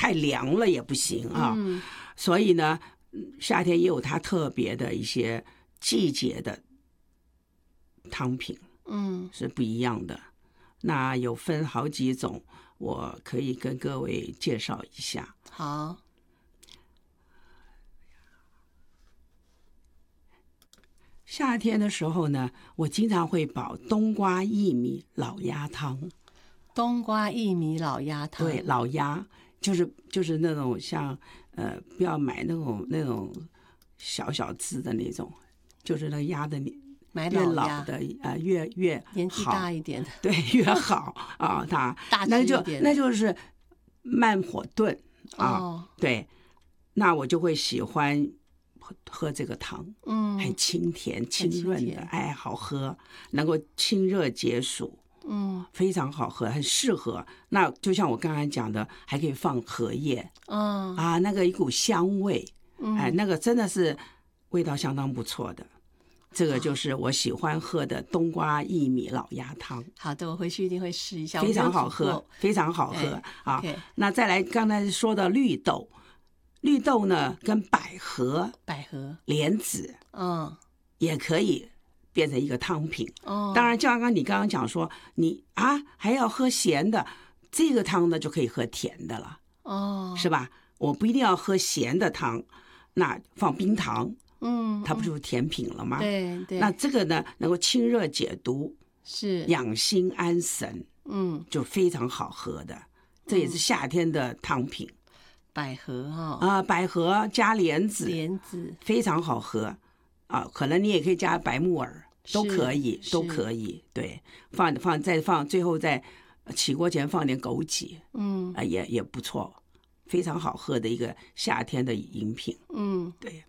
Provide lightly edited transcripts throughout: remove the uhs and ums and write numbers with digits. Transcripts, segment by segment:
太凉了也不行啊。所以呢，夏天也有它特别的一些季节的汤品，是不一样的。那有分好几种，我可以跟各位介绍一下。 好， 夏天的时候呢，我经常会煲冬瓜薏米老鸭汤。 冬瓜薏米老鸭汤， 对，老鸭就是那种像不要买那种小小只的那种，就是那个鸭的买越老鸭老的越年纪好， 大一点的， 对，越好啊。它大只那一点那就是慢火炖啊。对，那我就会喜欢喝这个汤，很清甜清润的，哎，好喝，能够清热解暑，非常好喝，很适合。那就像我刚才讲的，还可以放荷叶，那个一股香味，哎，那个真的是味道相当不错的。这个就是我喜欢喝的冬瓜薏米老鸭汤。 好的，我回去一定会试一下， 非常好喝，非常好喝啊。那再来，刚才说到绿豆，绿豆呢跟百合、莲子，也可以变成一个汤品。当然，就像你刚刚讲说，你还要喝咸的，这个汤呢就可以喝甜的了，是吧？我不一定要喝咸的汤，那放冰糖，它不就是甜品了吗？ 对。 那这个呢，能够清热解毒， 是养心安神，就非常好喝的。这也是夏天的汤品。 百合百合加莲子，非常好喝啊。可能你也可以加白木耳，都可以。对，再放，最后在起锅前放点枸杞，也不错，非常好喝的一个夏天的饮品。对。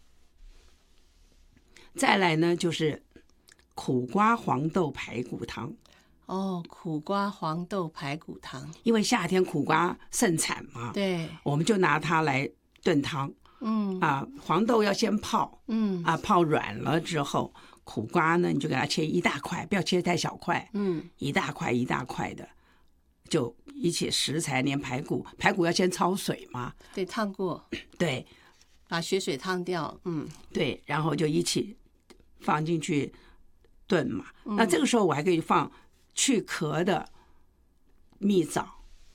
再来呢，就是苦瓜黄豆排骨汤。 苦瓜黄豆排骨汤， 因为夏天苦瓜盛产嘛， 对， 我们就拿它来炖汤。黄豆要先泡，泡软了之后，苦瓜呢你就给它切一大块，不要切太小块，一大块一大块的，就一起食材连排骨要先焯水嘛， 对，烫过， 对， 把血水烫掉， 对，然后就一起放进去炖嘛。那这个时候我还可以放去壳的蜜枣，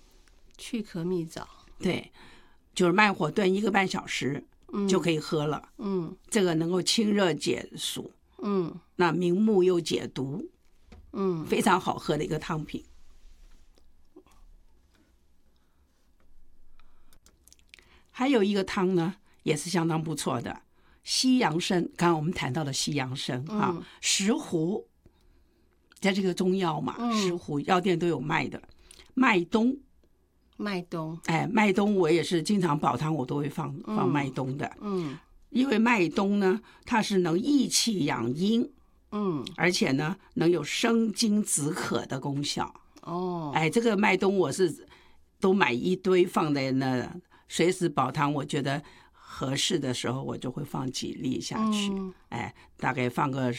对，就是慢火炖1个半小时，就可以喝了。这个能够清热解暑，那明目又解毒，非常好喝的一个汤品。还有一个汤呢，也是相当不错的，西洋参。刚刚我们谈到的西洋参石斛。在这个中药嘛，石斛药店都有卖的。麦冬，麦冬我也是经常煲汤，我都会放麦冬的。因为麦冬呢，它是能益气养阴，而且呢能有生津止渴的功效。这个麦冬我是都买一堆放在那，随时煲汤，我觉得合适的时候我就会放几粒下去。大概放个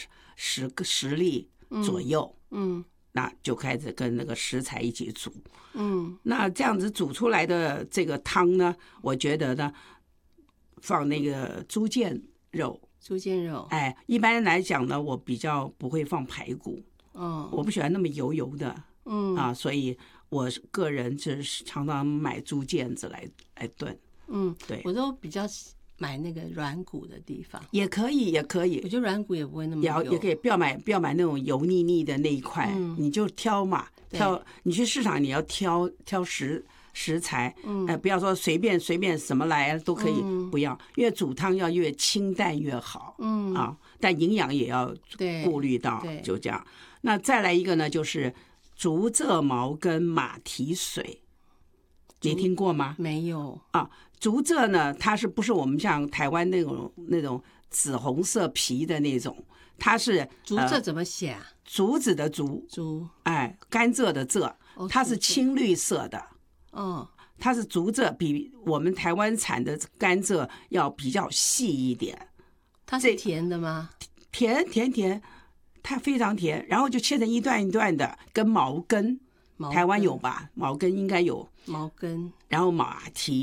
10粒左右，那就开始跟那个食材一起煮，那这样子煮出来的这个汤呢，我觉得呢，放那个猪腱肉，一般来讲呢，我比较不会放排骨，我不喜欢那么油油的，所以我个人就是常常买猪腱子来炖，对， 我都比较买那个软骨的地方， 也可以。 我觉得软骨也不会那么油， 也可以，不要买那种油腻腻的那一块，你就挑嘛，你去市场你要挑食材，不要说随便什么来都可以，不要，因为煮汤要越清淡越好，但营养也要顾虑到，就这样。那再来一个呢，就是竹蔗茅根马蹄水，你听过吗？ 没有竹蔗呢，它不是我们像台湾那种紫红色皮的那种，它是竹蔗怎么写啊？ 竹子的竹，甘蔗的蔗，它是青绿色的。它是竹蔗，比我们台湾产的甘蔗要比较细一点。 它是甜的吗？ 甜，它非常甜。然后就切成一段一段的，跟茅根，台湾有吧？茅根应该有。 茅根， 然后马蹄。